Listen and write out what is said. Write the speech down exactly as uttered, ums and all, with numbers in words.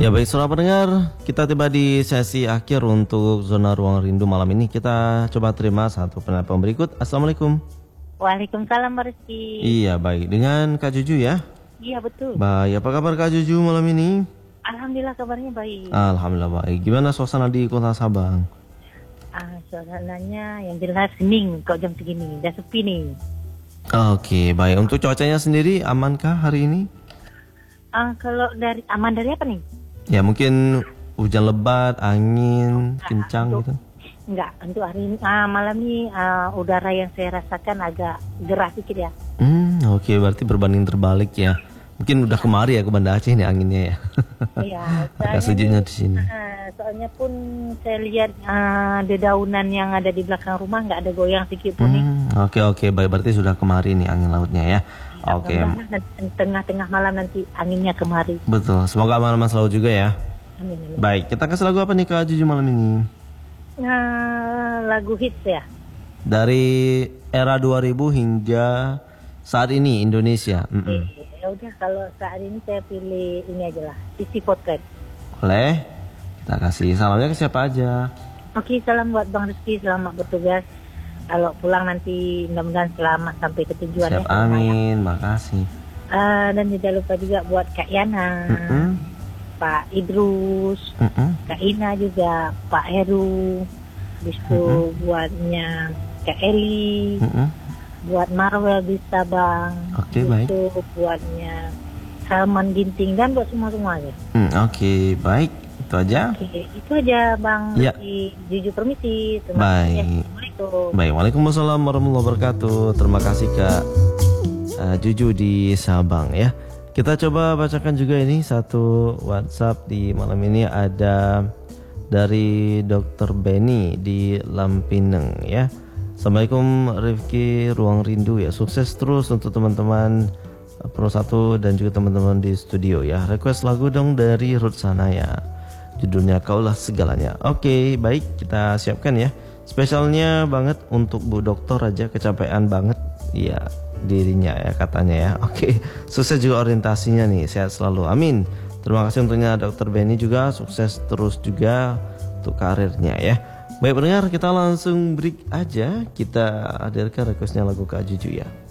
Ya baik, saudara pendengar, kita tiba di sesi akhir untuk Zona Ruang Rindu malam ini. Kita coba terima satu penelpon berikut. Assalamualaikum. Waalaikumsalam Mbak Rizky. Iya baik, dengan Kak Juju ya? Iya betul. Baik, apa kabar Kak Juju malam ini? Alhamdulillah kabarnya baik. Alhamdulillah baik. Gimana suasana di Kota Sabang? Ah, suasananya yang jelas hening kok jam segini, udah sepi nih. Oke baik, untuk cuacanya sendiri amankah hari ini? Ah, kalau dari aman dari apa nih? Ya mungkin hujan lebat, angin Ah, kencang untuk, gitu. Enggak, untuk hari ini ah, malam ini ah, udara yang saya rasakan agak gerah sedikit ya. Hmm, oke berarti berbanding terbalik ya. Mungkin udah kemari ya ke Banda Aceh nih anginnya ya. Iya, Agak sejuknya di sini. Ah, soalnya pun saya lihat ah, dedaunan yang ada di belakang rumah nggak ada goyang sedikit pun nih. Hmm, oke oke baik, berarti sudah kemari nih angin lautnya ya. Oke. Mudah-mudahan tengah-tengah malam nanti anginnya kemari. Betul, semoga aman-aman selalu juga ya. Amin, amin. Baik, kita kasih lagu apa nih Kak Juju malam ini? Nah, lagu hits ya. Dari era dua ribu hingga saat ini Indonesia. Mm-mm. Eh, ya udah kalau saat ini saya pilih ini aja lah, Sissy Potret. Boleh? Kita kasih salamnya ke siapa aja? Oke, salam buat Bang Rizky, selamat bertugas. Kalau pulang nanti mudah-mudahan selamat sampai ke tujuan Siap, ya. amin, makasih. Uh, dan tidak lupa juga buat Kak Yana, Mm-mm. Pak Idrus, Mm-mm. Kak Ina juga, Pak Heru, habis itu buatnya Kak Eli, Mm-mm. buat Marwel di Sabang, Oke, habis baik. itu buatnya Salman Ginting dan buat semua-semuanya. Hmm, oke, baik. Itu aja. Oke, itu aja Bang Ya. Rizky. Jujur permisi. Terima Baik. kasih. Assalamualaikum. Baik, waalaikumsalam warahmatullahi wabarakatuh. Terima kasih Kak uh, Juju di Sabang ya. Kita coba bacakan juga ini satu WhatsApp di malam ini, ada dari dokter Benny di Lampineng ya. Assalamualaikum Rifki Ruang Rindu ya. Sukses terus untuk teman-teman uh, Pro satu dan juga teman-teman di studio ya. Request lagu dong dari Ruth Sanaya. Judulnya Kaulah Segalanya. Oke, baik, kita siapkan ya. Spesialnya banget untuk Bu Dokter aja, kecapean banget ya dirinya ya katanya ya. Oke, sukses juga orientasinya nih, sehat selalu, amin. Terima kasih untuknya Dokter Benny juga, sukses terus juga untuk karirnya ya. Baik pendengar, kita langsung break aja. Kita hadirkan requestnya lagu Kak Juju ya.